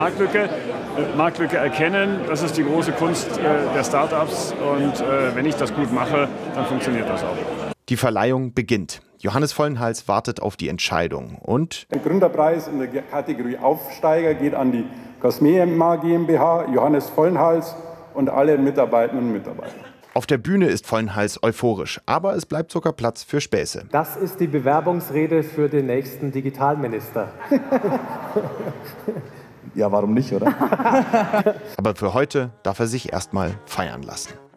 Marktlücke erkennen, das ist die große Kunst der Start-ups. Und wenn ich das gut mache, dann funktioniert das auch. Die Verleihung beginnt. Johannes Vollenhals wartet auf die Entscheidung. Und der Gründerpreis in der Kategorie Aufsteiger geht an die Cosmema GmbH, Johannes Vollenhals und alle Mitarbeiterinnen und Mitarbeiter. Auf der Bühne ist Vollenhals euphorisch, aber es bleibt sogar Platz für Späße. Das ist die Bewerbungsrede für den nächsten Digitalminister. Ja, warum nicht, oder? Aber für heute darf er sich erstmal feiern lassen.